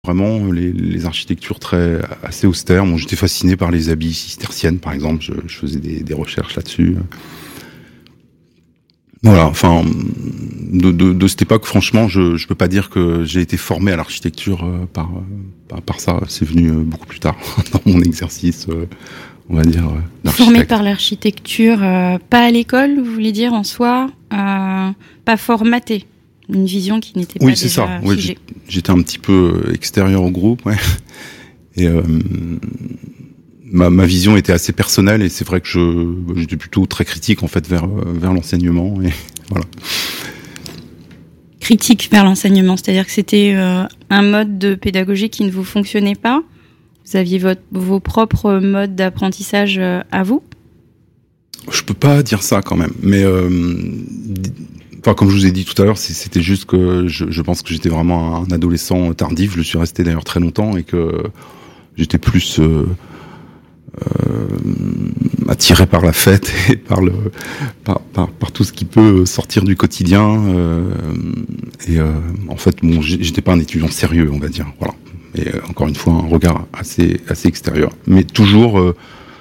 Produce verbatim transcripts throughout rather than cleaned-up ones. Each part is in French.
Vraiment les, les architectures très assez austères. Bon, j'étais fasciné par les abbayes cisterciennes, par exemple. Je, je faisais des, des recherches là-dessus. Voilà. Enfin, de, de, de cette époque, franchement, je je peux pas dire que j'ai été formé à l'architecture euh, par, par par ça. C'est venu beaucoup plus tard dans mon exercice, euh, on va dire. Euh, formé par l'architecture, euh, pas à l'école, vous voulez dire en soi, euh, pas formaté. Une vision qui n'était pas oui, déjà c'est ça. figée. Oui, j'étais un petit peu extérieur au groupe, ouais. Et euh, ma, ma vision était assez personnelle, et c'est vrai que je j'étais plutôt très critique en fait vers vers l'enseignement, et voilà. Critique vers l'enseignement, c'est-à-dire que c'était euh, un mode de pédagogie qui ne vous fonctionnait pas. Vous aviez votre, vos propres modes d'apprentissage euh, à vous. Je peux pas dire ça quand même, mais euh, enfin, comme je vous ai dit tout à l'heure, c'était juste que je, je pense que j'étais vraiment un adolescent tardif. Je le suis resté d'ailleurs très longtemps, et que j'étais plus euh, euh, attiré par la fête et par le par, par, par tout ce qui peut sortir du quotidien. Euh, et euh, en fait, bon, j'étais pas un étudiant sérieux, on va dire. Voilà. Et euh, encore une fois, un regard assez assez extérieur, mais toujours euh,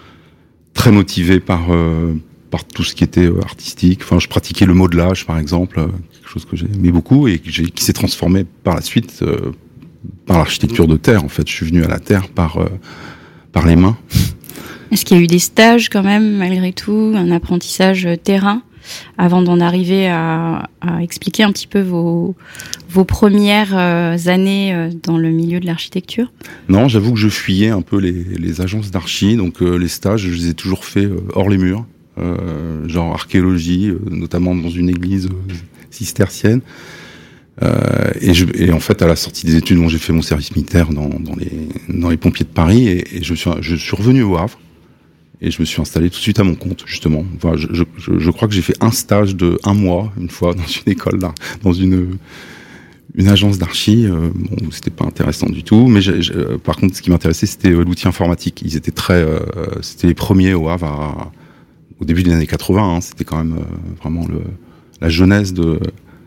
très motivé par euh, par tout ce qui était euh, artistique. Enfin, je pratiquais le modelage, par exemple, euh, quelque chose que j'aimais beaucoup, et que j'ai, qui s'est transformé par la suite euh, par l'architecture de terre. En fait, je suis venu à la terre par euh, par les mains. Est-ce qu'il y a eu des stages quand même, malgré tout, un apprentissage terrain, avant d'en arriver à, à expliquer un petit peu vos, vos premières euh, années euh, dans le milieu de l'architecture ? Non, j'avoue que je fuyais un peu les, les agences d'archi, donc euh, les stages, je les ai toujours faits euh, hors les murs, euh, genre archéologie, euh, notamment dans une église euh, cistercienne. Euh, et, je, et en fait, à la sortie des études, bon, j'ai fait mon service militaire dans, dans, les, dans les pompiers de Paris, et, et je, suis, je suis revenu au Havre. Et je me suis installé tout de suite à mon compte, justement. Enfin, je, je, je crois que j'ai fait un stage de un mois, une fois, dans une école d'art, dans une, une agence d'archi. Euh, bon, c'était pas intéressant du tout. Mais j'ai, j'ai, par contre, ce qui m'intéressait, c'était l'outil informatique. Ils étaient très, euh, c'était les premiers au Havre, à, au début des années quatre-vingts. Hein, c'était quand même euh, vraiment le, la jeunesse de,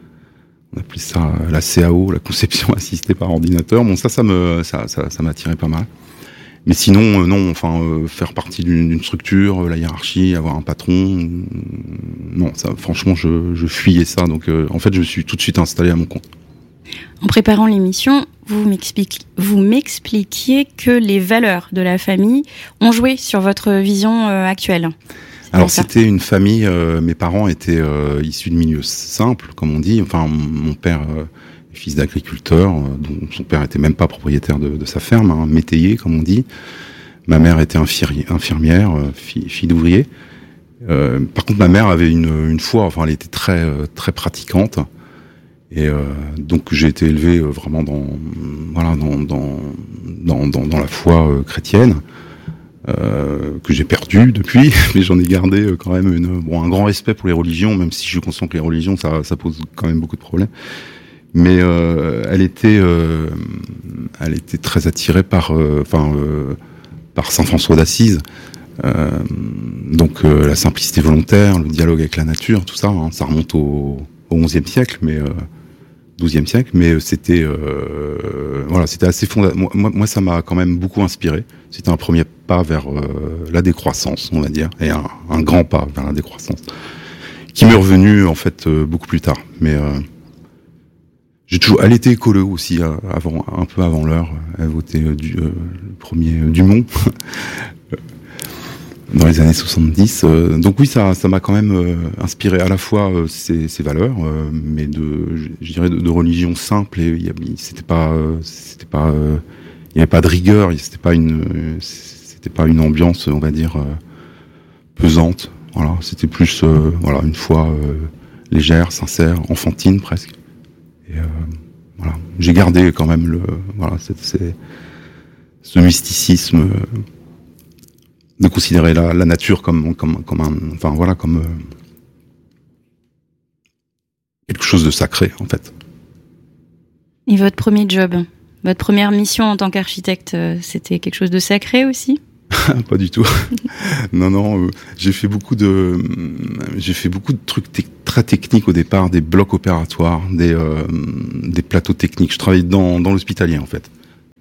on appelait ça la C A O, la conception assistée par ordinateur. Bon, ça, ça me, ça, ça, ça m'attirait pas mal. Mais sinon, euh, non, enfin, euh, faire partie d'une, d'une structure, euh, la hiérarchie, avoir un patron, euh, non, ça, franchement, je, je fuyais ça. Donc, euh, en fait, je suis tout de suite installé à mon compte. En préparant l'émission, vous, m'explique, vous m'expliquiez que les valeurs de la famille ont joué sur votre vision euh, actuelle. C'est Alors, c'était une famille, euh, mes parents étaient euh, issus de milieux simples, comme on dit. Enfin, mon père... Euh, fils d'agriculteur, dont son père était même pas propriétaire de, de sa ferme, hein, métayer comme on dit. Ma mère était infirmière, infirmière fille, fille d'ouvrier. Euh, par contre, ma mère avait une, une foi, enfin, elle était très très pratiquante, et euh, donc j'ai été élevé vraiment dans voilà dans dans dans dans, dans la foi euh, chrétienne, euh, que j'ai perdu depuis, mais j'en ai gardé quand même une, bon, un grand respect pour les religions, même si je suis conscient que les religions ça ça pose quand même beaucoup de problèmes. Mais euh, elle était, euh, elle était très attirée par, enfin, euh, euh, par Saint François d'Assise. Euh, donc euh, la simplicité volontaire, le dialogue avec la nature, tout ça, hein, ça remonte au, au onzième siècle, mais euh, douzième siècle. Mais c'était, euh, voilà, c'était assez fondamental. Moi, moi, ça m'a quand même beaucoup inspiré. C'était un premier pas vers euh, la décroissance, on va dire, et un, un grand pas vers la décroissance, qui m'est revenu en fait euh, beaucoup plus tard. Mais euh, J'ai toujours, elle était écolo aussi, euh, avant, un peu avant l'heure. Elle votait euh, du euh, le premier euh, Dumont dans les années soixante-dix. Euh, donc oui, ça, ça m'a quand même euh, inspiré à la fois euh, ses, ses valeurs, euh, mais de, je, je dirais, de, de religion simple. Et y a, c'était pas, euh, c'était pas, euh, il y avait pas de rigueur. C'était pas une, c'était pas une ambiance, on va dire, euh, pesante. Voilà, c'était plus, euh, voilà, une foi euh, légère, sincère, enfantine presque. Et euh, voilà, j'ai gardé quand même le, voilà, c'est, c'est, ce mysticisme euh, de considérer la, la nature comme, comme, comme un, enfin voilà, comme euh, quelque chose de sacré en fait. Et votre premier job, votre première mission en tant qu'architecte, c'était quelque chose de sacré aussi ? Pas du tout. non, non. Euh, j'ai fait beaucoup de, euh, j'ai fait beaucoup de trucs te- très techniques au départ, des blocs opératoires, des, euh, des plateaux techniques. Je travaillais dans, dans l'hospitalier en fait.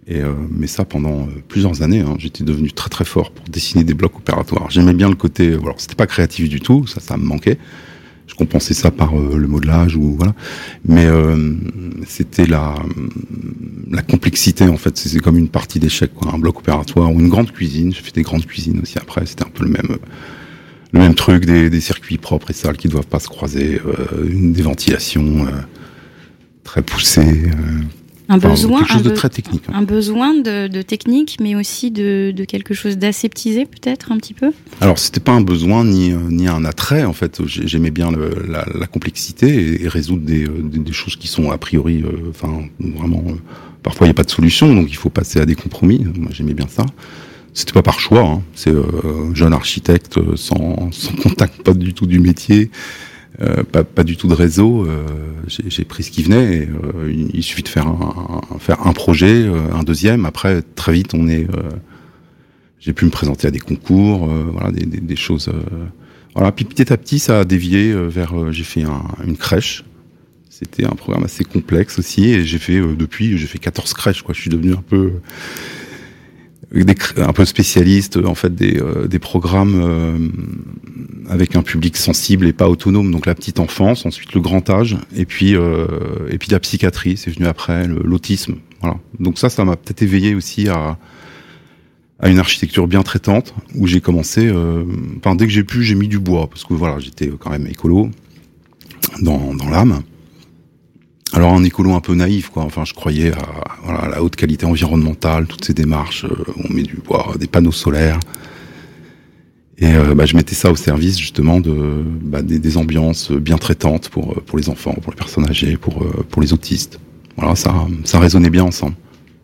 Et euh, mais ça pendant euh, plusieurs années, hein, j'étais devenu très très fort pour dessiner des blocs opératoires. J'aimais bien le côté, euh, alors c'était pas créatif du tout, ça ça me manquait. Je compensais ça par euh, le modelage ou voilà, mais euh, c'était la la complexité en fait. C'est comme une partie d'échec, quoi. Un bloc opératoire ou une grande cuisine. J'ai fait des grandes cuisines aussi après. C'était un peu le même le même truc, des, des circuits propres et sales qui doivent pas se croiser, euh, une des ventilations euh, très poussées. Euh, Un Enfin, besoin, quelque chose un de be- très technique. Hein. un besoin de, de technique, mais aussi de, de quelque chose d'aseptisé, peut-être un petit peu. Alors, c'était pas un besoin ni, euh, ni un attrait, en fait. J'ai- J'aimais bien le, la, la complexité et, et résoudre des, euh, des, des choses qui sont a priori, euh, enfin, vraiment. Euh, parfois, il n'y a pas de solution, donc il faut passer à des compromis. Moi, j'aimais bien ça. C'était pas par choix. Hein. C'est euh, jeune architecte euh, sans, sans contact, pas du tout du métier. Euh, pas, pas du tout de réseau. Euh, j'ai, j'ai pris ce qui venait. Et, euh, il, il suffit de faire un, un, faire un projet, euh, un deuxième. Après, très vite, on est. Euh, j'ai pu me présenter à des concours, euh, voilà, des, des, des choses. Euh, voilà. Puis petit à petit, ça a dévié euh, vers. Euh, j'ai fait un, une crèche. C'était un programme assez complexe aussi, et j'ai fait euh, depuis, j'ai fait quatorze crèches. Quoi, je suis devenu un peu. Des, un peu spécialiste en fait des, euh, des programmes euh, avec un public sensible et pas autonome, donc la petite enfance, ensuite le grand âge, et puis euh, et puis la psychiatrie, c'est venu après, le, l'autisme, voilà. Donc ça, ça m'a peut-être éveillé aussi à à une architecture bien traitante où j'ai commencé, euh, enfin dès que j'ai pu, j'ai mis du bois parce que voilà, j'étais quand même écolo dans dans l'âme. Alors un écolo un peu naïf, quoi. Enfin, je croyais à, voilà, à la haute qualité environnementale, toutes ces démarches. Euh, on met du bois, des panneaux solaires, et euh, bah, je mettais ça au service justement de bah, des, des ambiances bien traitantes pour pour les enfants, pour les personnes âgées, pour pour les autistes. Voilà, ça ça résonnait bien ensemble.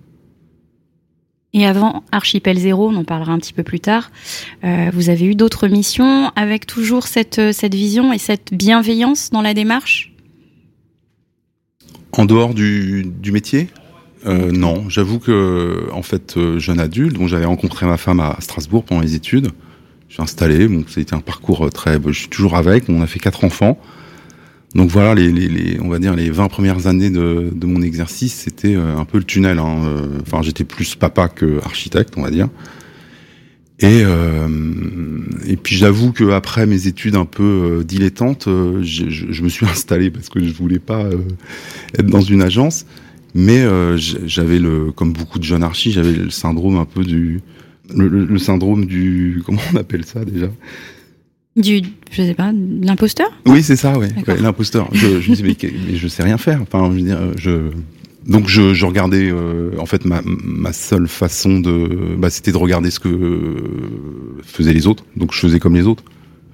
Et avant Archipel Zéro, on en parlera un petit peu plus tard, euh, vous avez eu d'autres missions avec toujours cette cette vision et cette bienveillance dans la démarche. En dehors du, du métier, euh, non. J'avoue que, en fait, euh, jeune adulte, bon, j'avais rencontré ma femme à Strasbourg pendant les études. Je suis installé, bon, ça a été un parcours très. Je suis toujours avec. On a fait quatre enfants. Donc voilà, les, les, les, on va dire les vingt premières années de, de mon exercice, c'était un peu le tunnel. Hein. Enfin, j'étais plus papa que architecte, on va dire. Et euh, et puis j'avoue que après mes études un peu euh, dilettantes, euh, je, je, je me suis installé parce que je voulais pas euh, être dans une agence, mais euh, j'avais le, comme beaucoup de jeunes archis, j'avais le syndrome un peu du, le, le, le syndrome du, comment on appelle ça déjà? Du, je sais pas, de l'imposteur? Oui, c'est ça, ouais, ouais l'imposteur. Je, je me dis mais, mais je sais rien faire. Enfin, je veux dire, je Donc je, je regardais, euh, en fait, ma, ma seule façon de, bah, c'était de regarder ce que euh, faisaient les autres. Donc je faisais comme les autres.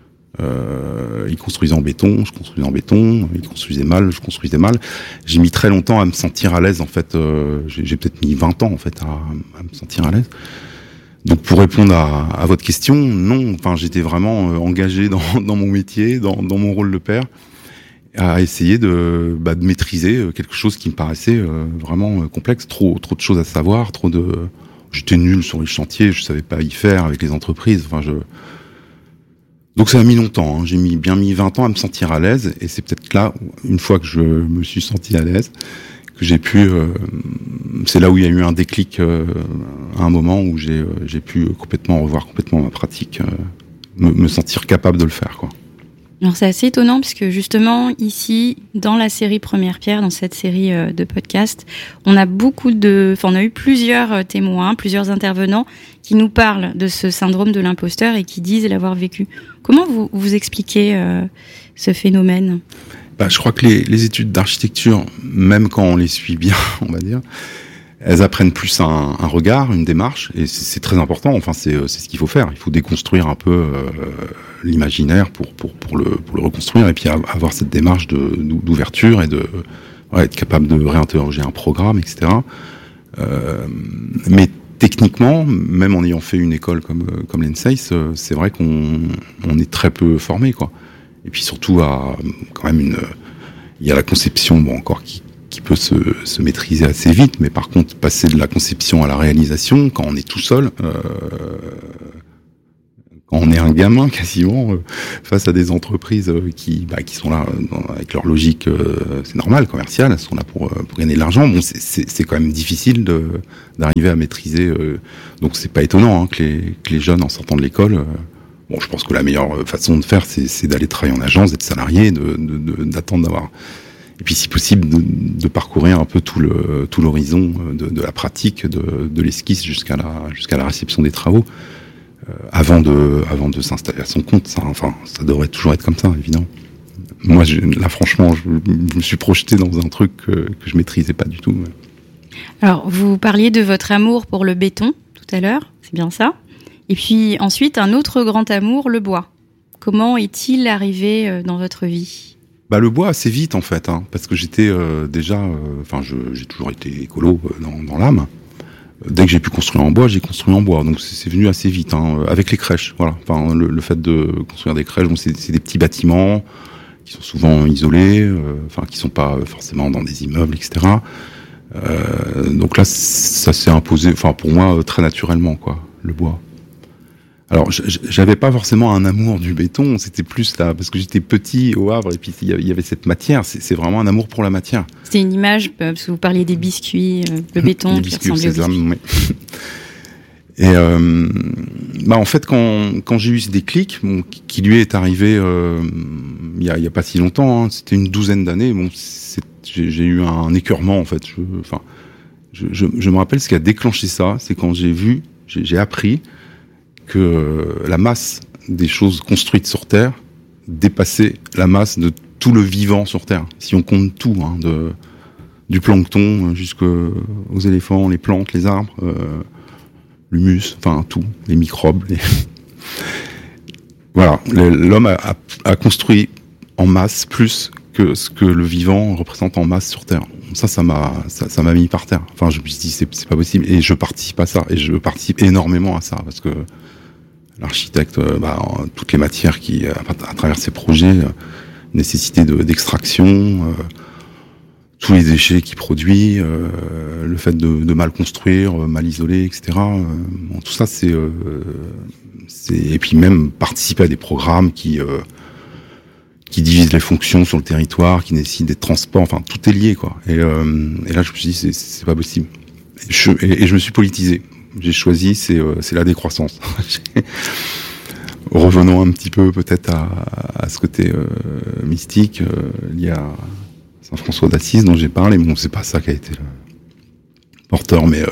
Euh, ils construisaient en béton, je construisais en béton. Ils construisaient mal, je construisais mal. J'ai mis très longtemps à me sentir à l'aise, en fait. Euh, j'ai, j'ai peut-être mis vingt ans, en fait, à, à me sentir à l'aise. Donc pour répondre à, à votre question, non. Enfin, j'étais vraiment euh, engagé dans, dans mon métier, dans, dans mon rôle de père, à essayer de, bah, de maîtriser quelque chose qui me paraissait euh, vraiment euh, complexe, trop, trop de choses à savoir, trop de. J'étais nul sur les chantiers, je savais pas y faire avec les entreprises. Enfin, je. Donc ça a mis longtemps. Hein. J'ai mis bien mis vingt ans à me sentir à l'aise, et c'est peut-être là, une fois que je me suis senti à l'aise, que j'ai pu. Euh, c'est là où il y a eu un déclic, euh, à un moment où j'ai, euh, j'ai pu complètement revoir complètement ma pratique, euh, me, me sentir capable de le faire, quoi. Alors c'est assez étonnant puisque justement ici, dans la série Première Pierre, dans cette série de podcasts, on a beaucoup de, enfin on a eu plusieurs témoins, plusieurs intervenants qui nous parlent de ce syndrome de l'imposteur et qui disent l'avoir vécu. Comment vous vous expliquez euh, ce phénomène ? Bah, je crois que les, les études d'architecture, même quand on les suit bien, on va dire, elles apprennent plus un, un regard, une démarche, et c'est, c'est très important. Enfin, c'est, c'est ce qu'il faut faire. Il faut déconstruire un peu euh, l'imaginaire pour pour pour le pour le reconstruire, et puis avoir cette démarche de d'ouverture et de ouais, être capable de réinterroger un programme, et cetera. Euh, mais techniquement, même en ayant fait une école comme comme l'E N S E I S, c'est vrai qu'on on est très peu formé, quoi. Et puis surtout à quand même une, il y a la conception, bon encore qui qui peut se, se maîtriser assez vite, mais par contre, passer de la conception à la réalisation, quand on est tout seul, euh, quand on est un gamin quasiment euh, face à des entreprises euh, qui bah, qui sont là euh, dans, avec leur logique, euh, c'est normal, commerciale, elles sont là pour euh, pour gagner de l'argent. Bon, c'est c'est, c'est quand même difficile de d'arriver à maîtriser. Euh, donc c'est pas étonnant hein, que les que les jeunes en sortant de l'école. Euh, bon, je pense que la meilleure façon de faire, c'est c'est d'aller travailler en agence, d'être salarié, de, de, de d'attendre d'avoir. Et puis, si possible, de, de parcourir un peu tout le tout l'horizon de, de la pratique, de, de l'esquisse jusqu'à la jusqu'à la réception des travaux, euh, avant de avant de s'installer à son compte. Ça, enfin, ça devrait toujours être comme ça, évidemment. Moi, je, là, franchement, je, je me suis projeté dans un truc que, que je maîtrisais pas du tout. Alors, vous parliez de votre amour pour le béton tout à l'heure, c'est bien ça. Et puis ensuite, un autre grand amour, le bois. Comment est-il arrivé dans votre vie ? Bah le bois assez vite en fait, hein, parce que j'étais euh, déjà, enfin euh, j'ai toujours été écolo euh, dans, dans l'âme. Dès que j'ai pu construire en bois, j'ai construit en bois, donc c'est, c'est venu assez vite, hein, avec les crèches, voilà. Enfin le, le fait de construire des crèches, bon, c'est, c'est des petits bâtiments qui sont souvent isolés, euh, enfin qui sont pas forcément dans des immeubles, et cetera. Euh, donc là, ça s'est imposé, enfin pour moi très naturellement quoi, le bois. Alors, j'avais pas forcément un amour du béton, c'était plus là, parce que j'étais petit au Havre, et puis il y avait cette matière, c'est, c'est vraiment un amour pour la matière. C'était une image, parce que vous parliez des biscuits, le béton qui ressemblait aux biscuits. Oui. Et euh, bah en fait, quand, quand j'ai eu ce déclic, bon, qui lui est arrivé euh, il y a, il y a pas si longtemps, hein, c'était une douzaine d'années, bon, c'est, j'ai, j'ai eu un écœurement, en fait. Je, enfin, je, je, je me rappelle ce qui a déclenché ça, c'est quand j'ai vu, j'ai, j'ai appris que la masse des choses construites sur Terre dépassait la masse de tout le vivant sur Terre. Si on compte tout, hein, de, du plancton jusqu'aux éléphants, les plantes, les arbres, euh, l'humus, enfin tout, les microbes. Les... voilà, l'homme a, a, a construit en masse plus que ce que le vivant représente en masse sur Terre. Ça, ça m'a, ça, ça m'a mis par terre. Enfin, je me suis dit, c'est, c'est pas possible. Et je participe à ça. Et je participe énormément à ça. Parce que l'architecte, bah, toutes les matières qui, à, à travers ses projets, euh, nécessité de, d'extraction, euh, tous les déchets qu'il produit, euh, le fait de, de mal construire, mal isoler, et cetera. Euh, bon, tout ça, c'est, euh, c'est, et puis même participer à des programmes qui, euh, qui divisent les fonctions sur le territoire, qui nécessitent des transports, enfin tout est lié quoi. Et, euh, et là je me suis dit c'est, c'est pas possible. Et je, et, et je me suis politisé. J'ai choisi c'est, euh, c'est la décroissance. Revenons un petit peu peut-être à, à ce côté euh, mystique euh, lié à Saint François d'Assise dont j'ai parlé. Bon c'est pas ça qui a été le porteur, mais euh,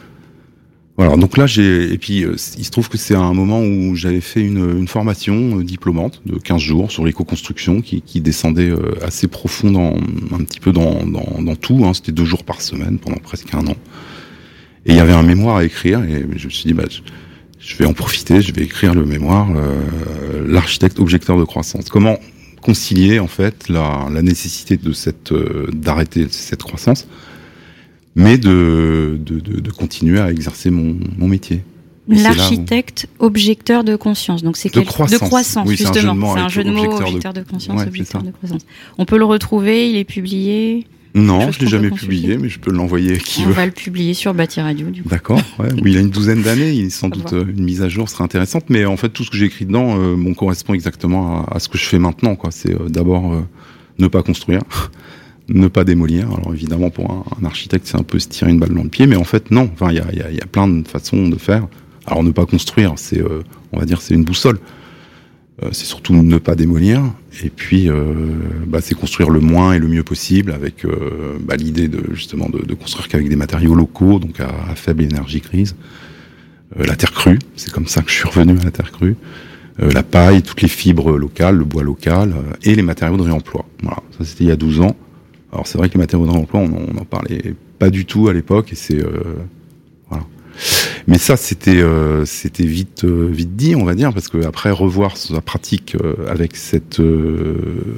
voilà, donc là j'ai et puis euh, il se trouve que c'est un moment où j'avais fait une, une formation euh, diplômante de quinze jours sur l'éco-construction qui, qui descendait euh, assez profond dans un petit peu dans dans, dans tout. Hein, c'était deux jours par semaine pendant presque un an. Et il y avait un mémoire à écrire et je me suis dit bah je, je vais en profiter, je vais écrire le mémoire euh, l'architecte objecteur de croissance. Comment concilier en fait la, la nécessité de cette euh, d'arrêter cette croissance, mais de, de, de, de continuer à exercer mon, mon métier. Et l'architecte où... objecteur de conscience. Donc c'est de, quel... croissance. de croissance, oui, justement. C'est un jeu de mots, objecteur, objecteur de... de conscience, ouais, objecteur de croissance. On peut le retrouver, il est publié. Non, je l'ai jamais publié, mais je peux l'envoyer à qui On veut. va le publier sur Bâti Radio, du coup. D'accord, ouais. Oui, il a une douzaine d'années, il sans doute euh, une mise à jour serait intéressante, mais en fait tout ce que j'ai écrit dedans euh, bon, correspond exactement à, à ce que je fais maintenant, quoi. C'est euh, d'abord euh, ne pas construire. Ne pas démolir. Alors évidemment, pour un, un architecte, c'est un peu se tirer une balle dans le pied, mais en fait, non. Enfin, il y a, y, a, y a plein de façons de faire. Alors, ne pas construire, c'est, euh, on va dire, c'est une boussole. Euh, c'est surtout ne pas démolir. Et puis, euh, bah, c'est construire le moins et le mieux possible avec euh, bah, l'idée de justement de, de construire qu'avec des matériaux locaux, donc à, à faible énergie grise. Euh, la terre crue, c'est comme ça que je suis revenu à la terre crue. Euh, la paille, toutes les fibres locales, le bois local euh, et les matériaux de réemploi. Voilà, ça c'était il y a douze ans. Alors c'est vrai que les matériaux de réemploi, on n'en parlait pas du tout à l'époque, et c'est euh, voilà. Mais ça, c'était euh, c'était vite euh, vite dit, on va dire, parce que après revoir sa pratique euh, avec cette euh,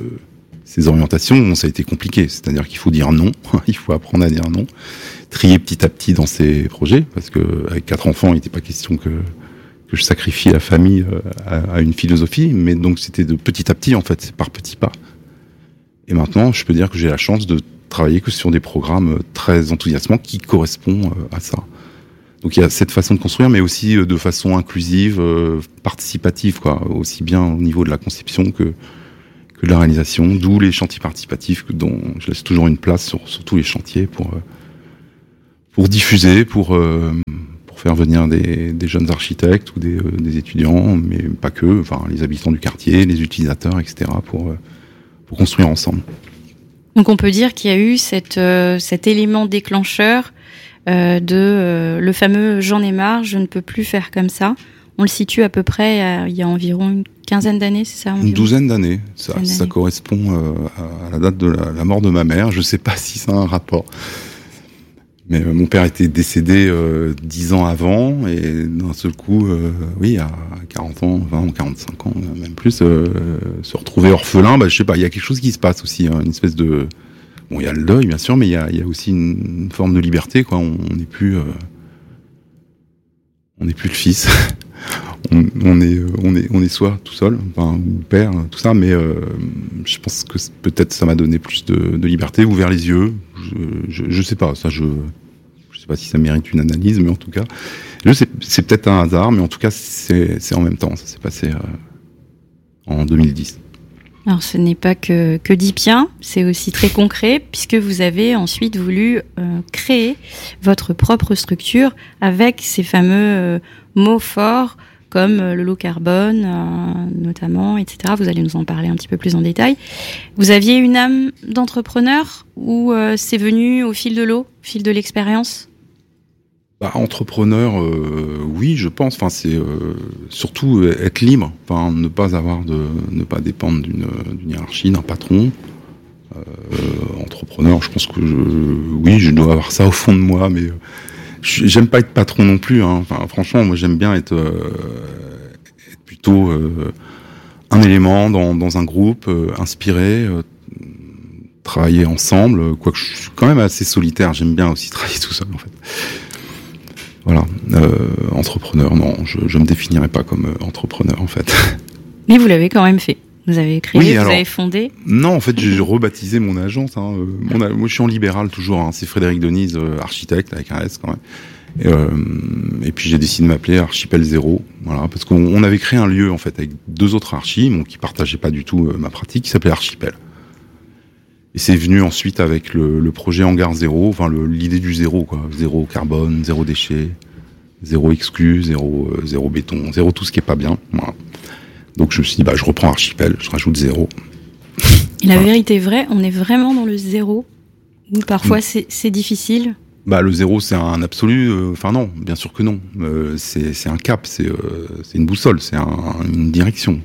ces orientations, bon, ça a été compliqué. C'est-à-dire qu'il faut dire non, il faut apprendre à dire non, trier petit à petit dans ses projets, parce que avec quatre enfants, il n'était pas question que que je sacrifie la famille euh, à, à une philosophie, mais donc c'était de petit à petit, en fait, c'est par petits pas. Et maintenant, je peux dire que j'ai la chance de travailler que sur des programmes très enthousiasmants qui correspondent à ça. Donc il y a cette façon de construire, mais aussi de façon inclusive, euh, participative, quoi, aussi bien au niveau de la conception que que de la réalisation. D'où les chantiers participatifs, dont je laisse toujours une place sur, sur tous les chantiers pour euh, pour diffuser, pour euh, pour faire venir des, des jeunes architectes ou des, euh, des étudiants, mais pas que, enfin les habitants du quartier, les utilisateurs, et cetera, pour euh, pour construire ensemble. Donc on peut dire qu'il y a eu cette, euh, cet élément déclencheur euh, de euh, le fameux « j'en ai marre, je ne peux plus faire comme ça ». On le situe à peu près à, il y a environ une quinzaine d'années, c'est ça environ ? Une douzaine d'années. Ça, douzaine ça d'années. correspond euh, à la date de la, la mort de ma mère. Je ne sais pas si ça a un rapport. Mais euh, mon père était décédé euh, dix ans avant, et d'un seul coup, euh, oui, à quarante ans, vingt, quarante-cinq ans, même plus, euh, se retrouver orphelin, bah, je sais pas, il y a quelque chose qui se passe aussi, hein, une espèce de... Bon, il y a le deuil, bien sûr, mais il y a, il y a aussi une, une forme de liberté, quoi. On n'est plus... Euh... On n'est plus le fils. on, on, est, on, est, on est soi, tout seul, enfin, ou père, tout ça, mais euh, je pense que peut-être ça m'a donné plus de, de liberté, ouvert les yeux. Je, je, je sais pas, ça, je, je sais pas si ça mérite une analyse, mais en tout cas, je sais, c'est peut-être un hasard, mais en tout cas, c'est, c'est en même temps. Ça s'est passé euh, en deux mille dix. Alors, ce n'est pas que, que dit bien, c'est aussi très concret, puisque vous avez ensuite voulu euh, créer votre propre structure avec ces fameux euh, mots forts comme euh, le low carbone, euh, notamment, et cetera. Vous allez nous en parler un petit peu plus en détail. Vous aviez une âme d'entrepreneur ou euh, c'est venu au fil de l'eau, au fil de l'expérience ? Bah, entrepreneur, euh, oui, je pense. Enfin, c'est euh, surtout être libre, enfin, ne pas avoir de, ne pas dépendre d'une, d'une hiérarchie, d'un patron. Euh, entrepreneur, je pense que je, oui, je dois avoir ça au fond de moi, mais je, j'aime pas être patron non plus. Hein. Enfin, franchement, moi, j'aime bien être, euh, être plutôt euh, un élément dans, dans un groupe, euh, inspiré. Euh, travailler ensemble, quoique je suis quand même assez solitaire. J'aime bien aussi travailler tout seul, en fait. Voilà, euh, entrepreneur, non, je ne me définirais pas comme euh, entrepreneur, en fait. Mais vous l'avez quand même fait. Vous avez créé, oui, vous alors, avez fondé. Non, en fait, j'ai rebaptisé mon agence. Hein, euh, mon, moi, je suis en libéral toujours. Hein, c'est Frédéric Denise, euh, architecte, avec un S quand même. Et, euh, et puis, j'ai décidé de m'appeler Archipel Zéro. Voilà, parce qu'on on avait créé un lieu, en fait, avec deux autres archis, bon, qui partageaient pas du tout euh, ma pratique, qui s'appelait Archipel. Et c'est venu ensuite avec le, le projet Hangar Zéro, enfin le, l'idée du zéro, quoi. Zéro carbone, zéro déchet, zéro exclu, zéro, euh, zéro béton, zéro tout ce qui est pas bien. Voilà. Donc je me suis dit, bah, je reprends Archipel, je rajoute zéro. Et la voilà. Vérité vraie, on est vraiment dans le zéro, ou parfois mmh. c'est, c'est difficile. Bah, le zéro, c'est un absolu, enfin euh, non, bien sûr que non. Euh, c'est, c'est un cap, c'est, euh, c'est une boussole, c'est un, une direction.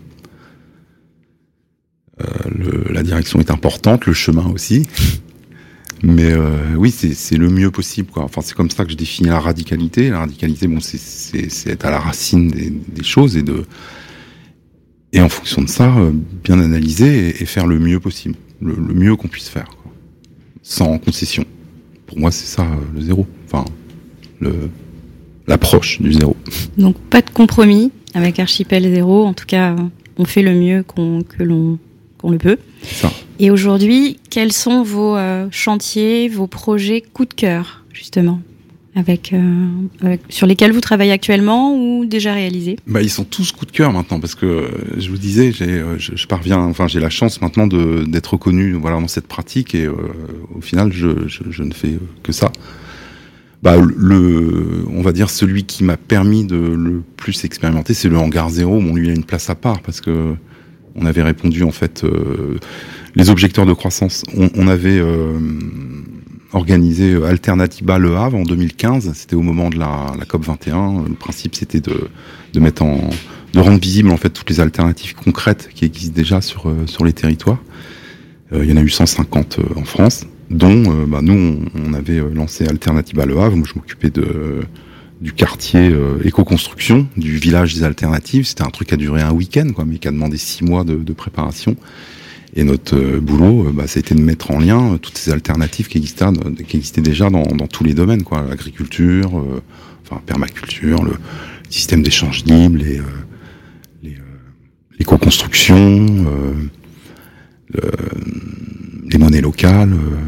Euh, le, la direction est importante, le chemin aussi. Mais euh, oui, c'est, c'est le mieux possible, quoi. Enfin, c'est comme ça que je définis la radicalité. La radicalité, bon, c'est, c'est, c'est être à la racine des, des choses et de et en fonction de ça, euh, bien analyser et, et faire le mieux possible, le, le mieux qu'on puisse faire, quoi. Sans concession. Pour moi, c'est ça euh, le zéro. Enfin, le l'approche du zéro. Donc pas de compromis avec Archipel Zéro. En tout cas, on fait le mieux qu'on que l'on qu'on le peut. Ça. Et aujourd'hui, quels sont vos euh, chantiers, vos projets coup de cœur, justement, avec, euh, avec sur lesquels vous travaillez actuellement ou déjà réalisés ? Bah, ils sont tous coup de cœur maintenant, parce que euh, je vous disais, j'ai, euh, je, je parviens, enfin, j'ai la chance maintenant de d'être reconnu, voilà, dans cette pratique, et euh, au final, je, je, je ne fais que ça. Bah, le, on va dire celui qui m'a permis de le plus expérimenter, c'est le Hangar Zéro. Bon, lui, il a une place à part parce que on avait répondu en fait euh, les objecteurs de croissance. On, on avait euh, organisé Alternatiba Le Havre en deux mille quinze. C'était au moment de la, la COP vingt et un. Le principe, c'était de, de mettre en, de rendre visibles en fait toutes les alternatives concrètes qui existent déjà sur euh, sur les territoires. Euh, il y en a eu cent cinquante euh, en France, dont euh, bah, nous on, on avait lancé Alternatiba Le Havre. Moi, je m'occupais de du quartier euh, éco-construction, du village des alternatives. C'était un truc qui a duré un week-end, quoi, mais qui a demandé six mois de, de préparation. Et notre euh, boulot, euh, bah, ça a été de mettre en lien euh, toutes ces alternatives qui existaient, euh, qui existaient déjà dans, dans tous les domaines, quoi. L'agriculture, euh, enfin permaculture, le système d'échange libre, les, euh, les, euh, l'éco-construction, euh, le, les monnaies locales. Euh,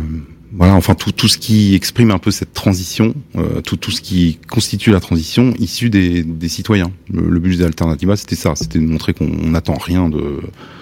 voilà, enfin tout tout ce qui exprime un peu cette transition, euh, tout tout ce qui constitue la transition issue des des citoyens. Le, le but d'Alternativa, c'était ça, c'était de montrer qu'on n'attend rien de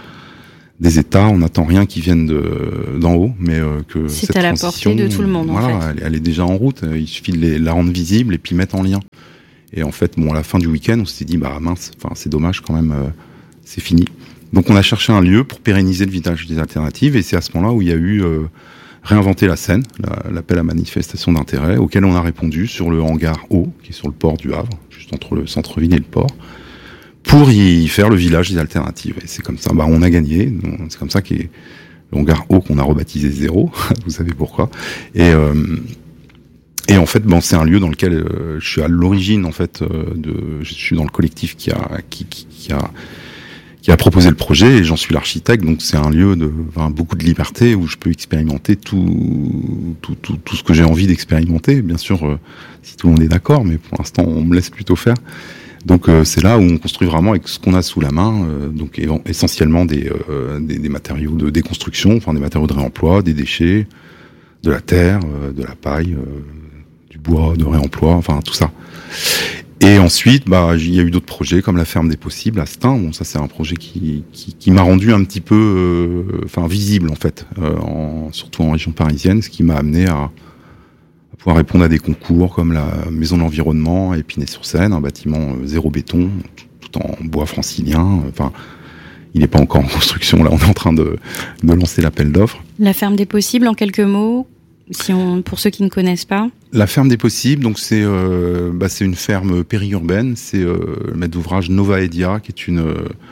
des États, on n'attend rien qui vienne de d'en haut, mais euh, que c'est cette à la transition, portée de tout le monde. Voilà, en fait. elle, elle est déjà en route. Il suffit de les, la rendre visible et puis mettre en lien. Et en fait, bon, à la fin du week-end, on s'est dit, bah mince, enfin c'est dommage quand même, euh, c'est fini. Donc on a cherché un lieu pour pérenniser le village des alternatives, et c'est à ce moment-là où il y a eu euh, réinventer la scène, la, l'appel à manifestation d'intérêt, auquel on a répondu sur le hangar haut, qui est sur le port du Havre, juste entre le centre-ville et le port, pour y faire le village des alternatives. Et c'est comme ça, bah on a gagné. C'est comme ça qu'est le hangar haut qu'on a rebaptisé Zéro. Vous savez pourquoi. Et euh, et en fait, bon, c'est un lieu dans lequel euh, je suis à l'origine en fait euh, de, je suis dans le collectif qui a qui, qui, qui a qui a proposé le projet, et j'en suis l'architecte. Donc c'est un lieu de enfin, beaucoup de liberté où je peux expérimenter tout tout tout, tout ce que j'ai envie d'expérimenter. Bien sûr, euh, si tout le monde est d'accord, mais pour l'instant, on me laisse plutôt faire. Donc euh, c'est là où on construit vraiment avec ce qu'on a sous la main, euh, donc essentiellement des, euh, des, des matériaux de déconstruction, enfin des matériaux de réemploi, des déchets, de la terre, euh, de la paille, euh, du bois de réemploi, enfin tout ça. Et ensuite, bah il y a eu d'autres projets comme la ferme des possibles à Stein. Bon, ça c'est un projet qui qui, qui m'a rendu un petit peu, euh, enfin visible en fait, euh, en, surtout en région parisienne, ce qui m'a amené à pouvoir répondre à des concours comme la Maison de l'Environnement à Épinay-sur-Seine, un bâtiment zéro béton, tout en bois francilien. Enfin, il n'est pas encore en construction, là on est en train de, de lancer l'appel d'offres. La ferme des possibles, en quelques mots, si on, pour ceux qui ne connaissent pas. La ferme des possibles, donc c'est, euh, bah, c'est une ferme périurbaine, c'est euh, le maître d'ouvrage Nova Edia, qui est une,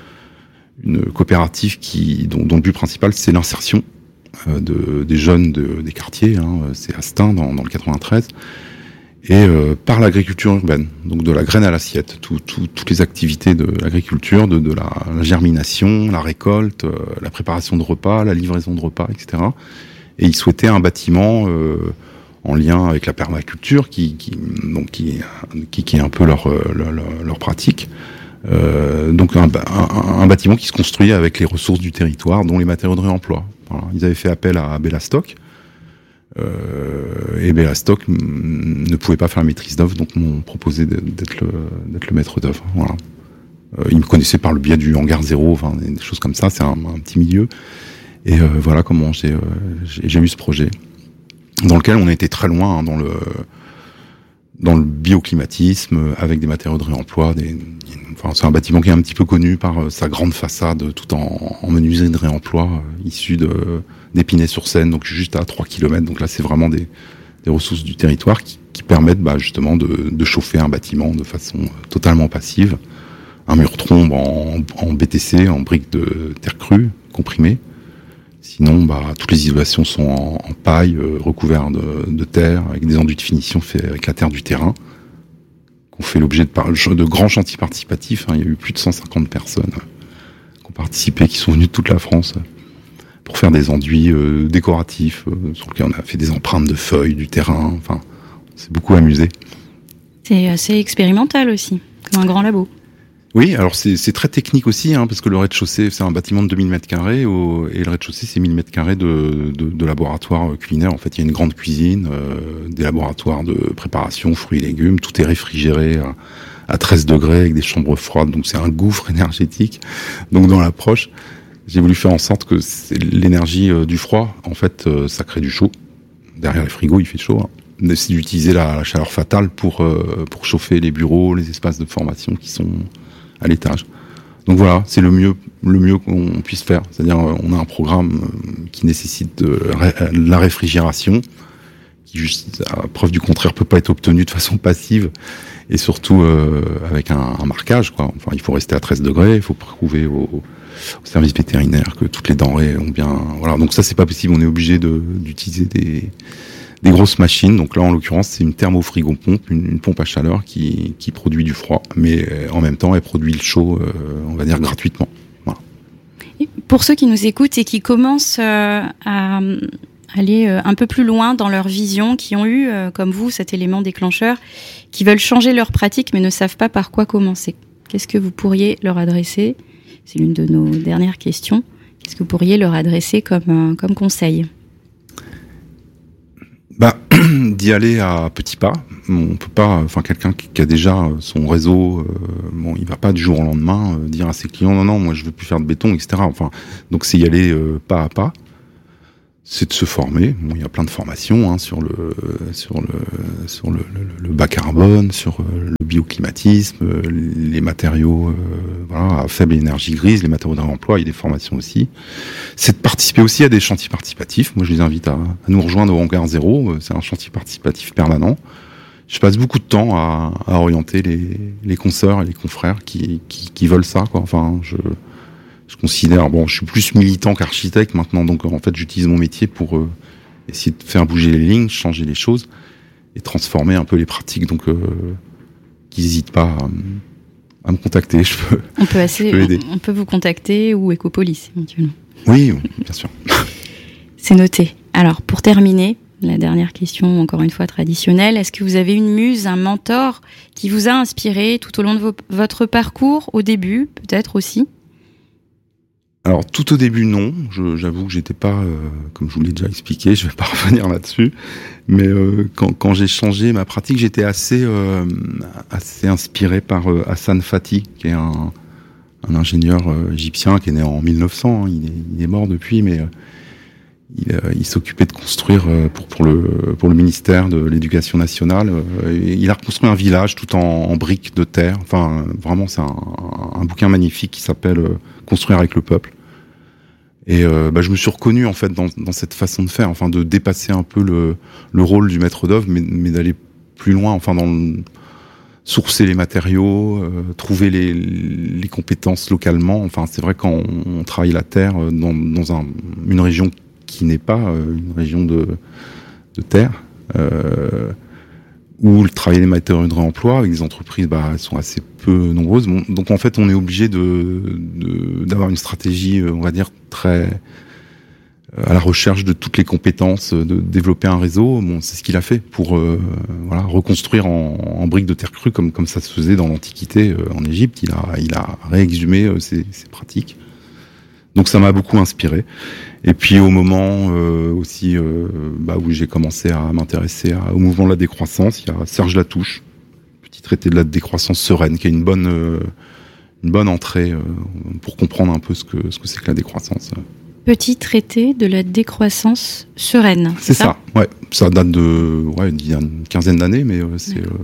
une coopérative qui, dont, dont le but principal c'est l'insertion De, des jeunes de, des quartiers, hein, c'est à Stein dans, dans le quatre-vingt-treize, et euh, par l'agriculture urbaine, donc de la graine à l'assiette, tout, tout, toutes les activités de l'agriculture, de, de la, la germination, la récolte, euh, la préparation de repas, la livraison de repas, et cetera. Et ils souhaitaient un bâtiment euh, en lien avec la permaculture, qui, qui, donc qui, qui, qui est un peu leur, leur, leur, leur pratique. Euh, donc un, un, un bâtiment qui se construit avec les ressources du territoire, dont les matériaux de réemploi. Voilà. Ils avaient fait appel à Bellastock, euh, et Bellastock m- ne pouvait pas faire la maîtrise d'œuvre, donc m'ont proposé de, d'être, le, d'être le maître d'œuvre. Voilà. Euh, ils me connaissaient par le biais du hangar zéro, enfin des choses comme ça, c'est un, un petit milieu. Et euh, voilà comment j'ai, euh, j'ai, j'ai eu ce projet, dans lequel on a été très loin hein, dans le dans le bioclimatisme, avec des matériaux de réemploi. Des, enfin, c'est un bâtiment qui est un petit peu connu par euh, sa grande façade, tout en, en menuiserie de réemploi, euh, issue de, d'Épinay-sur-Seine, donc juste à trois kilomètres. Donc là, c'est vraiment des, des ressources du territoire qui, qui permettent bah, justement de, de chauffer un bâtiment de façon totalement passive. Un mur trombe en, en B T C, en briques de terre crue, comprimées. Sinon, bah, toutes les isolations sont en, en paille, euh, recouvertes de, de terre, avec des enduits de finition faits avec la terre du terrain, qu'on fait l'objet de, par, de grands chantiers participatifs. Hein. Il y a eu plus de cent cinquante personnes euh, qui ont participé, qui sont venues de toute la France euh, pour faire des enduits euh, décoratifs, euh, sur lesquels on a fait des empreintes de feuilles, du terrain. Enfin, on s'est beaucoup amusé. C'est assez expérimental aussi, comme un grand labo. Oui, alors c'est, c'est très technique aussi, hein, parce que le rez-de-chaussée, c'est un bâtiment de deux mille mètres carrés, au, et le rez-de-chaussée, c'est mille mètres carrés de, de, de laboratoire culinaire. En fait, il y a une grande cuisine, euh, des laboratoires de préparation, fruits et légumes, tout est réfrigéré à, à treize degrés, avec des chambres froides, donc c'est un gouffre énergétique. Donc dans l'approche, j'ai voulu faire en sorte que c'est l'énergie euh, du froid, en fait, euh, ça crée du chaud. Derrière les frigos, il fait chaud, hein. C'est d'utiliser la, la chaleur fatale pour, euh, pour chauffer les bureaux, les espaces de formation qui sont à l'étage. Donc voilà, c'est le mieux, le mieux qu'on puisse faire. C'est-à-dire, on a un programme qui nécessite de la réfrigération, qui, juste à preuve du contraire, peut pas être obtenu de façon passive, et surtout euh, avec un, un marquage, quoi. Enfin, il faut rester à treize degrés, il faut prouver au, au service vétérinaire que toutes les denrées ont bien. Voilà, donc ça c'est pas possible. On est obligé de d'utiliser des des grosses machines. Donc là, en l'occurrence, c'est une thermofrigo-pompe, une, une pompe à chaleur qui, qui produit du froid, mais euh, en même temps, elle produit le chaud, euh, on va dire, gratuitement. Voilà. Et pour ceux qui nous écoutent et qui commencent euh, à aller euh, un peu plus loin dans leur vision, qui ont eu, euh, comme vous, cet élément déclencheur, qui veulent changer leur pratique, mais ne savent pas par quoi commencer, qu'est-ce que vous pourriez leur adresser ? C'est l'une de nos dernières questions. Qu'est-ce que vous pourriez leur adresser comme, euh, comme conseil ? Bah, d'y aller à petits pas. On peut pas, enfin, quelqu'un qui a déjà son réseau, euh, bon, il va pas du jour au lendemain euh, dire à ses clients non, non, moi je veux plus faire de béton, et cetera. Enfin, donc c'est y aller euh, pas à pas. C'est de se former. Bon, il y a plein de formations hein, sur le sur le sur le, le, le bas carbone, sur euh, le bioclimatisme, euh, les matériaux euh, voilà, à faible énergie grise, les matériaux de réemploi. Il y a des formations aussi. C'est de participer aussi à des chantiers participatifs. Moi, je les invite à, à nous rejoindre au Hangar Zéro. C'est un chantier participatif permanent. Je passe beaucoup de temps à, à orienter les, les consoeurs et les confrères qui, qui, qui veulent ça, quoi. Enfin, je, je considère, bon, je suis plus militant qu'architecte maintenant, donc en fait, j'utilise mon métier pour euh, essayer de faire bouger les lignes, changer les choses et transformer un peu les pratiques. Donc, euh, qu'ils n'hésitent pas à, à me contacter. Je peux, on peut assez, je peux aider. On, on peut vous contacter ou Ecopolis éventuellement. Oui, bien sûr. C'est noté. Alors, pour terminer, la dernière question, encore une fois traditionnelle, est-ce que vous avez une muse, un mentor qui vous a inspiré tout au long de vos, votre parcours, au début, peut-être aussi ? Alors, tout au début, non. Je, j'avoue que j'étais pas, euh, comme je vous l'ai déjà expliqué, je vais pas revenir là-dessus. Mais euh, quand, quand j'ai changé ma pratique, j'étais assez, euh, assez inspiré par euh, Hassan Fatih, qui est un, un ingénieur euh, égyptien qui est né en mille neuf cents. Hein. Il, est, il est mort depuis, mais... Euh, Il, euh, il s'occupait de construire euh, pour, pour, le, pour le ministère de l'Éducation nationale. Euh, il a reconstruit un village tout en, en briques de terre. Enfin, vraiment, c'est un, un bouquin magnifique qui s'appelle euh, Construire avec le peuple. Et euh, bah, je me suis reconnu en fait dans, dans cette façon de faire, enfin de dépasser un peu le, le rôle du maître d'œuvre, mais, mais d'aller plus loin, enfin dans le, sourcer les matériaux, euh, trouver les, les compétences localement. Enfin, c'est vrai quand on, on travaille la terre dans, dans un, une région qui n'est pas une région de, de terre, euh, où le travail des matériaux de réemploi avec des entreprises, bah, elles sont assez peu nombreuses. Bon, donc en fait, on est obligé de, de d'avoir une stratégie, on va dire très à la recherche de toutes les compétences, de développer un réseau. Bon, c'est ce qu'il a fait pour euh, voilà reconstruire en, en briques de terre crue comme comme ça se faisait dans l'Antiquité euh, en Égypte. Il a il a réexhumé euh, ces, ces pratiques. Donc ça m'a beaucoup inspiré. Et puis au moment euh, aussi euh, bah, où j'ai commencé à m'intéresser à, au mouvement de la décroissance, il y a Serge Latouche, petit traité de la décroissance sereine, qui est une bonne euh, une bonne entrée euh, pour comprendre un peu ce que ce que c'est que la décroissance. Petit traité de la décroissance sereine. C'est, c'est ça, ça, ouais. Ça date de ouais, il y a une quinzaine d'années, mais euh, c'est euh,